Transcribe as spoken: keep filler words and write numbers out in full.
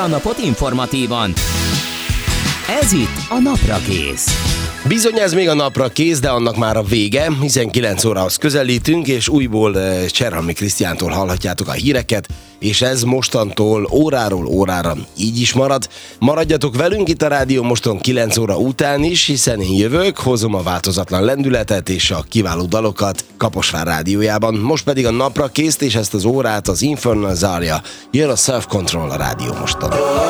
a napot informatívan. Ez itt a Naprakész. Bizony ez még a napra kész, de annak már a vége, hiszen kilenc órához közelítünk, és újból Cserhalmi Krisztiántól hallhatjátok a híreket, és ez mostantól óráról órára így is marad. Maradjatok velünk itt a Rádió Moston kilenc óra után is, hiszen én jövök, hozom a változatlan lendületet és a kiváló dalokat Kaposvár rádiójában. Most pedig a napra kész, és ezt az órát az Infernal Zarja. Jön a Self Control a Rádió Moston.